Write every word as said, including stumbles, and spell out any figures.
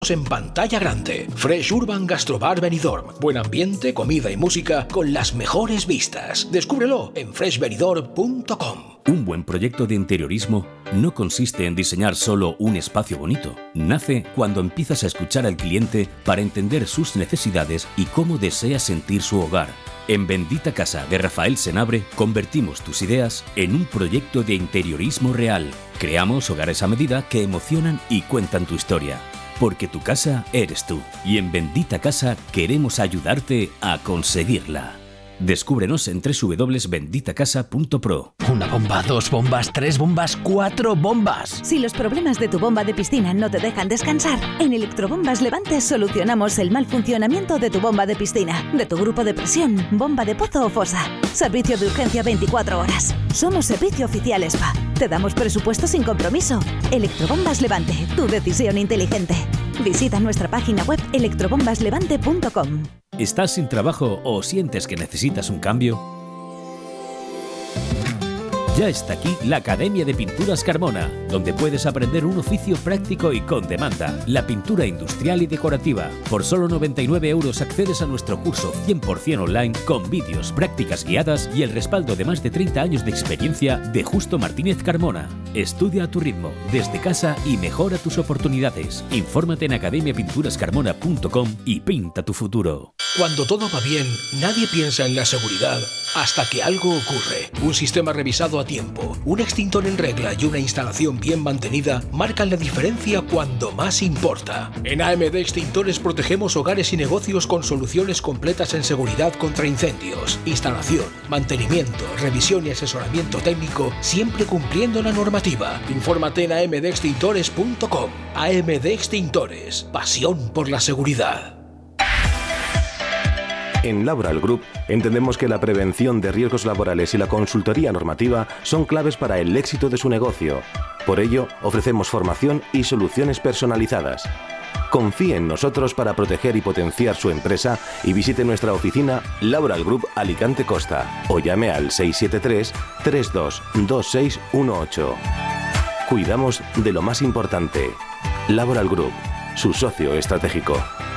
En pantalla grande. Fresh Urban Gastrobar Benidorm. Buen ambiente, comida y música con las mejores vistas. Descúbrelo en fresh benidorm punto com. Un buen proyecto de interiorismo no consiste en diseñar solo un espacio bonito. Nace cuando empiezas a escuchar al cliente para entender sus necesidades y cómo desea sentir su hogar. En Bendita Casa de Rafael Senabre convertimos tus ideas en un proyecto de interiorismo real. Creamos hogares a medida que emocionan y cuentan tu historia. Porque tu casa eres tú. Y en Bendita Casa queremos ayudarte a conseguirla. Descúbrenos en doble u doble u doble u punto bendita casa punto pro. Una bomba, dos bombas, tres bombas, cuatro bombas. Si los problemas de tu bomba de piscina no te dejan descansar, en Electrobombas Levante solucionamos el mal funcionamiento de tu bomba de piscina, de tu grupo de presión, bomba de pozo o fosa. Servicio de urgencia veinticuatro horas. Somos servicio oficial Spa. Te damos presupuesto sin compromiso. Electrobombas Levante, tu decisión inteligente. Visita nuestra página web electrobombas levante punto com. ¿Estás sin trabajo o sientes que necesitas un cambio? Ya está aquí la Academia de Pinturas Carmona, donde puedes aprender un oficio práctico y con demanda, la pintura industrial y decorativa. Por solo noventa y nueve euros accedes a nuestro curso cien por ciento online con vídeos, prácticas guiadas y el respaldo de más de treinta años de experiencia de Justo Martínez Carmona. Estudia a tu ritmo, desde casa y mejora tus oportunidades. Infórmate en academia pinturas carmona punto com y pinta tu futuro. Cuando todo va bien, nadie piensa en la seguridad hasta que algo ocurre. Un sistema revisado a tiempo, un extintor en regla y una instalación bien mantenida marcan la diferencia cuando más importa. En A M D Extintores protegemos hogares y negocios con soluciones completas en seguridad contra incendios, instalación, mantenimiento, revisión y asesoramiento técnico, siempre cumpliendo la normativa. Infórmate en a m d extintores punto com. A M D Extintores, pasión por la seguridad. En Laboral Group entendemos que la prevención de riesgos laborales y la consultoría normativa son claves para el éxito de su negocio. Por ello, ofrecemos formación y soluciones personalizadas. Confíe en nosotros para proteger y potenciar su empresa y visite nuestra oficina Laboral Group Alicante Costa o llame al seis siete tres, tres dos dos seis uno ocho. Cuidamos de lo más importante. Laboral Group, su socio estratégico.